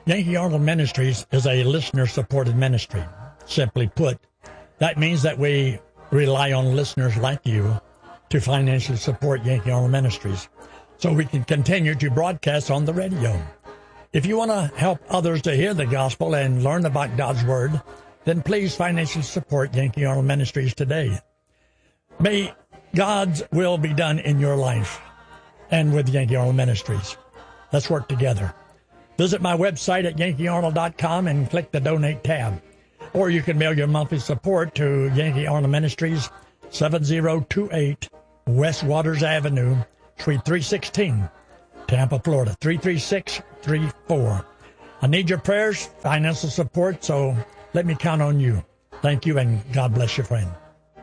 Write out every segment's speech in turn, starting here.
Yankee Arnold Ministries is a listener-supported ministry. Simply put, that means that we rely on listeners like you to financially support Yankee Arnold Ministries so we can continue to broadcast on the radio. If you want to help others to hear the gospel and learn about God's Word, then please financially support Yankee Arnold Ministries today. May God's will be done in your life and with Yankee Arnold Ministries. Let's work together. Visit my website at yankeearnold.com and click the Donate tab. Or you can mail your monthly support to Yankee Arnold Ministries, 7028 West Waters Avenue, Suite 316, Tampa, Florida, 33634. I need your prayers, financial support, so let me count on you. Thank you, and God bless your friend.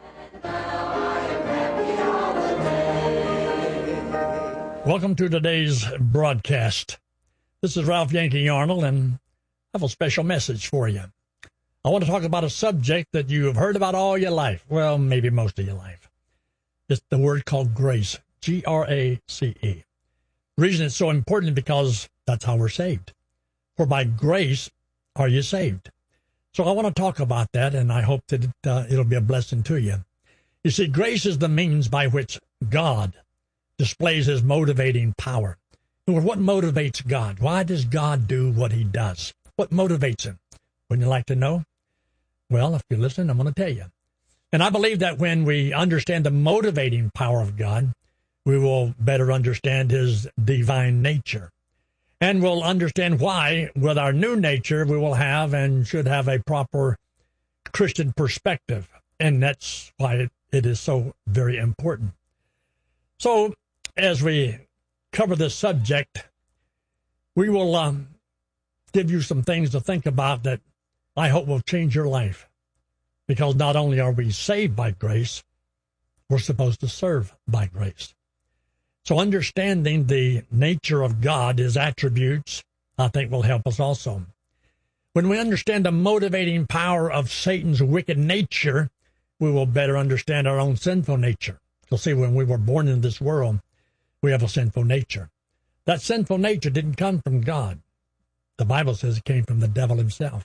Welcome to today's broadcast. This is Ralph Yankee Arnold, and I have a special message for you. I want to talk about a subject that you have heard about all your life. Well, maybe most of your life. It's the word called grace, Grace. The reason it's so important is because that's how we're saved. For by grace are you saved. So I want to talk about that, and I hope that it'll be a blessing to you. You see, grace is the means by which God displays his motivating power. What motivates God? Why does God do what he does? What motivates him? Wouldn't you like to know? Well, if you listen, I'm going to tell you. And I believe that when we understand the motivating power of God, we will better understand his divine nature. And we'll understand why, with our new nature, we will have and should have a proper Christian perspective. And that's why it is so very important. So, as we cover this subject, we will give you some things to think about that I hope will change your life. Because not only are we saved by grace, we're supposed to serve by grace. So understanding the nature of God, his attributes, I think will help us also. When we understand the motivating power of Satan's wicked nature, we will better understand our own sinful nature. You'll see, when we were born into this world, we have a sinful nature. That sinful nature didn't come from God. The Bible says it came from the devil himself.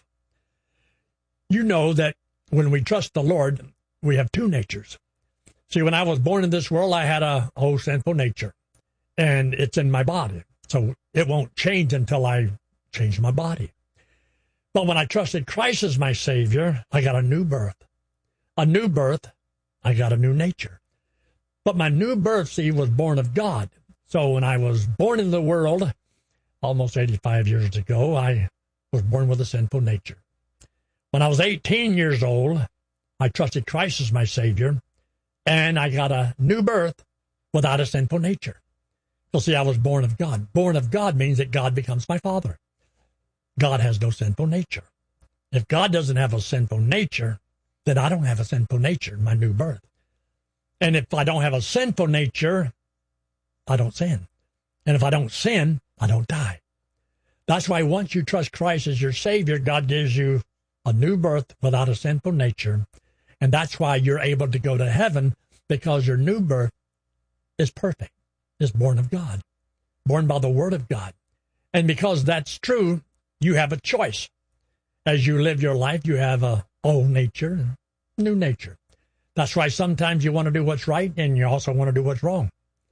You know that when we trust the Lord, we have two natures. See, when I was born in this world, I had a whole sinful nature, and it's in my body. So it won't change until I change my body. But when I trusted Christ as my Savior, I got a new birth. A new birth, I got a new nature. But my new birth, see, was born of God. So when I was born in the world, almost 85 years ago, I was born with a sinful nature. When I was 18 years old, I trusted Christ as my Savior, and I got a new birth without a sinful nature. So see, I was born of God. Born of God means that God becomes my Father. God has no sinful nature. If God doesn't have a sinful nature, then I don't have a sinful nature in my new birth. And if I don't have a sinful nature, I don't sin. And if I don't sin, I don't die. That's why once you trust Christ as your Savior, God gives you a new birth without a sinful nature. And that's why you're able to go to heaven, because your new birth is perfect. It's born of God, born by the Word of God. And because that's true, you have a choice. As you live your life, you have a old nature and new nature. That's why sometimes you want to do what's right, and you also want to do what's wrong.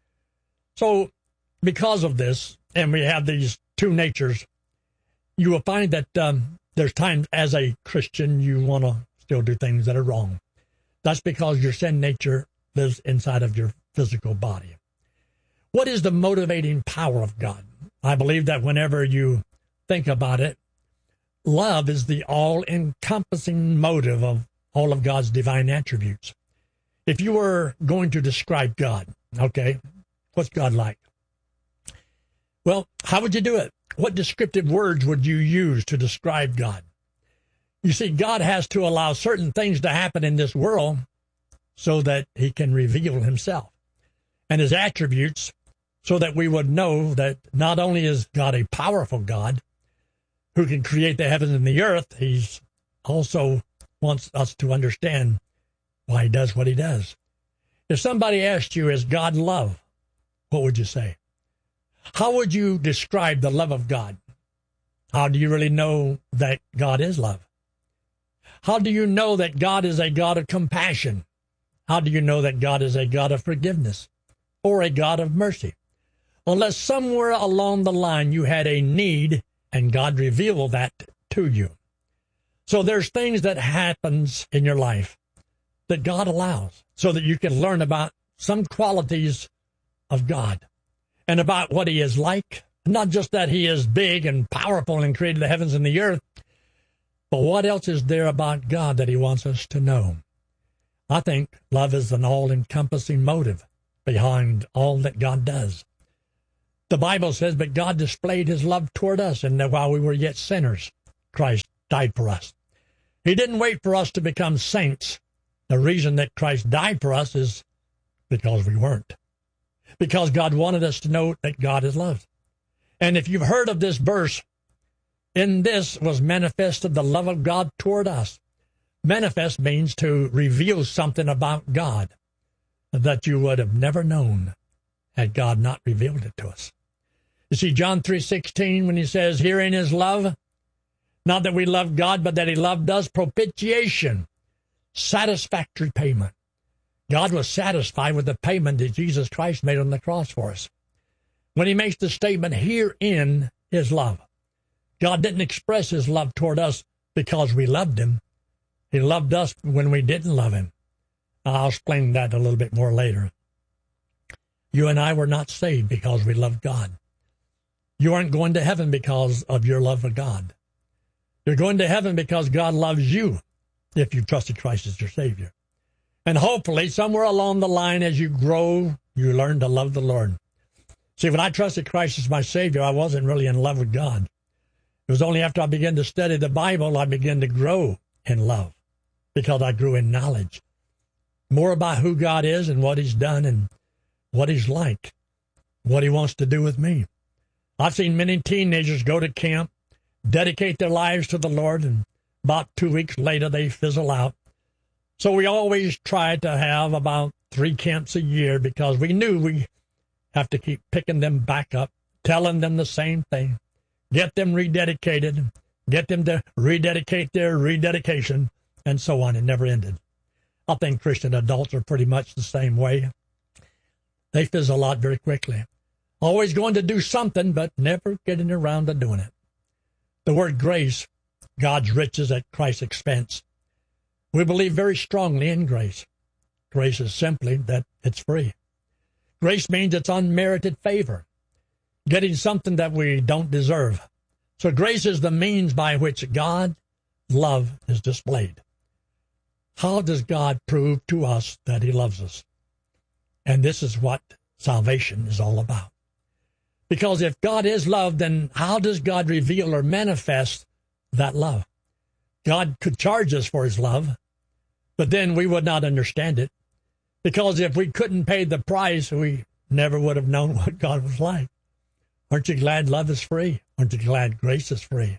So because of this, and we have these two natures, you will find that there's times as a Christian you want to still do things that are wrong. That's because your sin nature lives inside of your physical body. What is the motivating power of God? I believe that whenever you think about it, love is the all-encompassing motive of all of God's divine attributes. If you were going to describe God, okay, what's God like? Well, how would you do it? What descriptive words would you use to describe God? You see, God has to allow certain things to happen in this world so that he can reveal himself and his attributes, so that we would know that not only is God a powerful God who can create the heavens and the earth, he's also wants us to understand why he does what he does. If somebody asked you, is God love? What would you say? How would you describe the love of God? How do you really know that God is love? How do you know that God is a God of compassion? How do you know that God is a God of forgiveness or a God of mercy? Unless somewhere along the line you had a need and God revealed that to you. So there's things that happens in your life that God allows so that you can learn about some qualities of God and about what he is like. Not just that he is big and powerful and created the heavens and the earth, but what else is there about God that he wants us to know? I think love is an all-encompassing motive behind all that God does. The Bible says, but God displayed his love toward us, and that while we were yet sinners, Christ died for us. He didn't wait for us to become saints. The reason that Christ died for us is because we weren't. Because God wanted us to know that God is love. And if you've heard of this verse, in this was manifested the love of God toward us. Manifest means to reveal something about God that you would have never known had God not revealed it to us. You see, John 3:16, when he says, herein is love, not that we love God, but that he loved us, propitiation, satisfactory payment. God was satisfied with the payment that Jesus Christ made on the cross for us. When he makes the statement, herein is love. God didn't express his love toward us because we loved him. He loved us when we didn't love him. I'll explain that a little bit more later. You and I were not saved because we loved God. You aren't going to heaven because of your love for God. You're going to heaven because God loves you if you trusted Christ as your Savior. And hopefully, somewhere along the line as you grow, you learn to love the Lord. See, when I trusted Christ as my Savior, I wasn't really in love with God. It was only after I began to study the Bible, I began to grow in love because I grew in knowledge. More about who God is and what he's done and what he's like, what he wants to do with me. I've seen many teenagers go to camp, dedicate their lives to the Lord, and about 2 weeks later they fizzle out. So we always tried to have about 3 camps a year because we knew we have to keep picking them back up, telling them the same thing, get them rededicated, get them to rededicate their rededication, and so on. It never ended. I think Christian adults are pretty much the same way. They fizzle out very quickly. Always going to do something, but never getting around to doing it. The word grace, God's riches at Christ's expense. We believe very strongly in grace. Grace is simply that it's free. Grace means it's unmerited favor, getting something that we don't deserve. So grace is the means by which God's love is displayed. How does God prove to us that he loves us? And this is what salvation is all about. Because if God is love, then how does God reveal or manifest that love? God could charge us for his love, but then we would not understand it. Because if we couldn't pay the price, we never would have known what God was like. Aren't you glad love is free? Aren't you glad grace is free?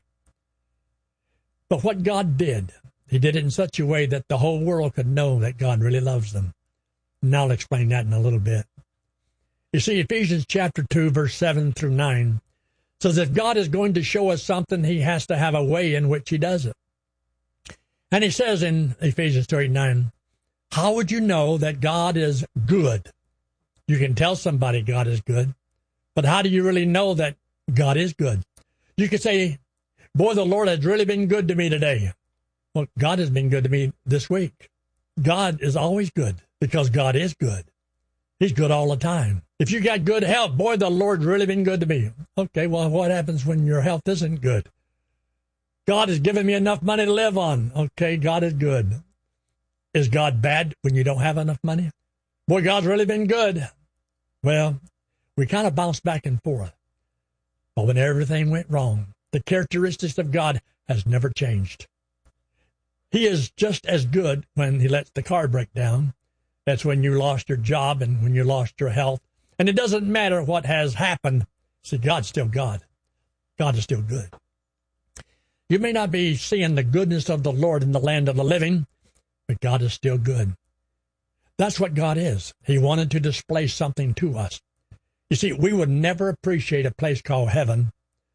But what God did, he did it in such a way that the whole world could know that God really loves them. And I'll explain that in a little bit. You see, Ephesians chapter 2, verse 7 through 9 says if God is going to show us something, he has to have a way in which he does it. And he says in Ephesians 2:9, how would you know that God is good? You can tell somebody God is good, but how do you really know that God is good? You could say, boy, the Lord has really been good to me today. Well, God has been good to me this week. God is always good because God is good. He's good all the time. If you got good health, boy, the Lord's really been good to me. Okay, well, what happens when your health isn't good? God has given me enough money to live on. Okay, God is good. Is God bad when you don't have enough money? Boy, God's really been good. Well, we kind of bounce back and forth. But when everything went wrong, the characteristics of God has never changed. He is just as good when he lets the car break down. That's when you lost your job and when you lost your health. And it doesn't matter what has happened. See, God's still God. God is still good. You may not be seeing the goodness of the Lord in the land of the living, but God is still good. That's what God is. He wanted to display something to us. You see, we would never appreciate a place called heaven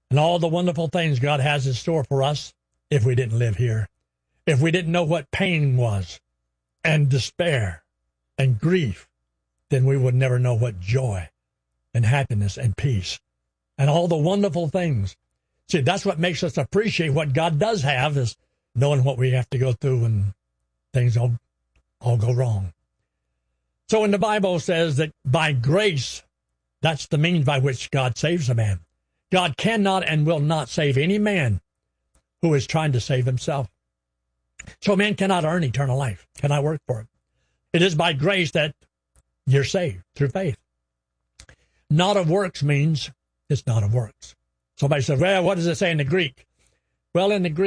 and all the wonderful things God has in store for us if we didn't live here, if we didn't know what pain was and despair and grief, then we would never know what joy and happiness and peace and all the wonderful things. See, that's what makes us appreciate what God does have, is knowing what we have to go through when things all go wrong. So when the Bible says that by grace, that's the means by which God saves a man. God cannot and will not save any man who is trying to save himself. So man cannot earn eternal life, cannot work for it. It is by grace that you're saved, through faith. Not of works means it's not of works. Somebody says, well, what does it say in the Greek? Well, in the Greek,